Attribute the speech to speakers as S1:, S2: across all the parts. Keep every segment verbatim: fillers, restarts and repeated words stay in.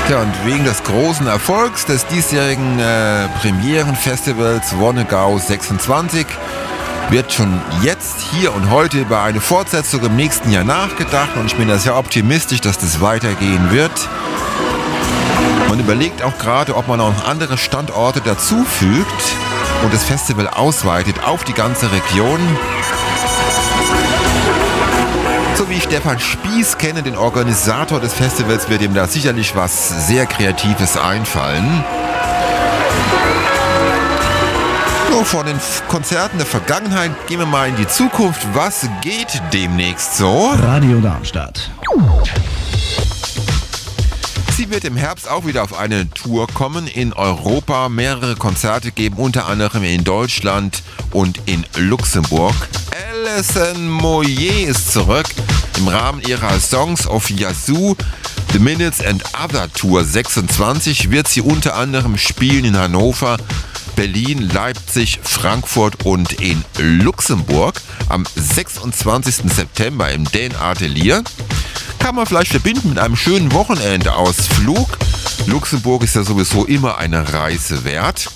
S1: Ja, und wegen des großen Erfolgs des diesjährigen äh, Premierenfestivals Wonnegau sechsundzwanzig wird schon jetzt, hier und heute über eine Fortsetzung im nächsten Jahr nachgedacht und ich bin da sehr optimistisch, dass das weitergehen wird. Man überlegt auch gerade, ob man auch noch andere Standorte dazufügt und das Festival ausweitet auf die ganze Region. So wie ich Stefan Spieß kenne, den Organisator des Festivals, wird ihm da sicherlich was sehr Kreatives einfallen. So, von den Konzerten der Vergangenheit gehen wir mal in die Zukunft. Was geht demnächst so?
S2: Radio Darmstadt.
S1: Sie wird im Herbst auch wieder auf eine Tour kommen, in Europa mehrere Konzerte geben, unter anderem in Deutschland und in Luxemburg. Alison Moyet ist zurück im Rahmen ihrer Songs of Yazoo, The Minutes and Other Tour sechsundzwanzig wird sie unter anderem spielen in Hannover, Berlin, Leipzig, Frankfurt und in Luxemburg am sechsundzwanzigsten September im Dan Atelier. Kann man vielleicht verbinden mit einem schönen Wochenendausflug. Luxemburg ist ja sowieso immer eine Reise wert.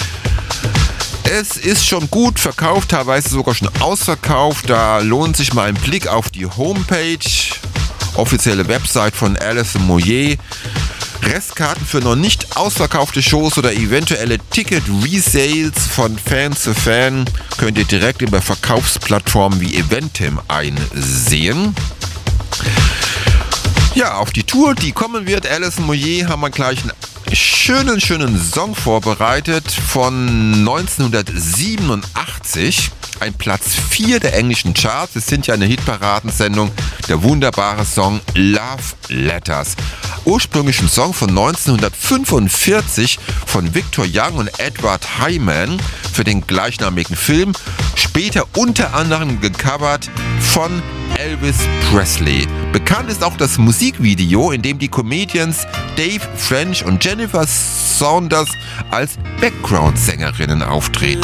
S1: Es ist schon gut verkauft, teilweise sogar schon ausverkauft. Da lohnt sich mal ein Blick auf die Homepage, offizielle Website von Alison Moyet. Restkarten für noch nicht ausverkaufte Shows oder eventuelle Ticket-Resales von Fan zu Fan könnt ihr direkt über Verkaufsplattformen wie Eventim einsehen. Ja, auf die Tour, die kommen wird, Alison Moyet, haben wir gleich einen schönen, schönen Song vorbereitet von neunzehnhundertsiebenundachtzig. Ein Platz vier der englischen Charts. Es sind ja eine Hitparadensendung. Der wunderbare Song Love Letters. Ursprünglich ein Song von neunzehnhundertfünfundvierzig von Victor Young und Edward Hyman für den gleichnamigen Film. Später unter anderem gecovert von Elvis Presley. Bekannt ist auch das Musikvideo, in dem die Comedians Dave French und Jennifer Saunders als Background-Sängerinnen auftreten.